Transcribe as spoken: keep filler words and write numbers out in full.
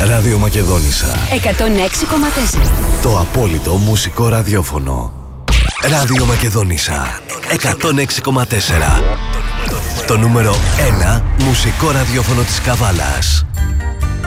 Ραδιομακεδόνισσα εκατόν έξι κόμμα τέσσερα. Το απόλυτο μουσικό ραδιόφωνο. Ραδιομακεδόνισσα εκατόν έξι κόμμα τέσσερα. Το νούμερο ένα μουσικό ραδιόφωνο της Καβάλας.